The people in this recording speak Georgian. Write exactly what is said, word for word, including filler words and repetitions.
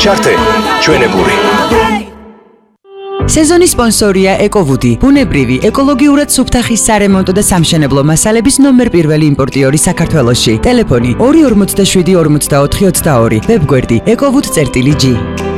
ჩართე ჩვენებური. სეზონის სპონსორია ეკოვუდი, ბუნებრივი, ეკოლოგიურად სუფთახის სარემონტო და სამშენებლო მასალების ნომერ პირველი იმპორტიორი საქართველოში. ტელეფონი ორი ორმოცდაშვიდი ორმოცდაოთხი ოცდაორი, ვებგვერდი ეკოვუდ წერტილი ჯი.